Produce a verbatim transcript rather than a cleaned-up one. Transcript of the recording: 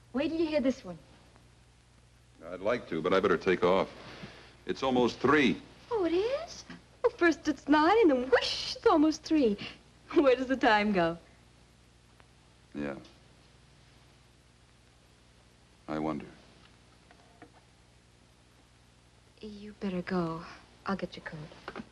Wait till you hear this one. I'd like to, but I better take off. It's almost three. Oh, it is? Well, first it's nine, and then whoosh, it's almost three. Where does the time go? Yeah. I wonder. You better go. I'll get your coat.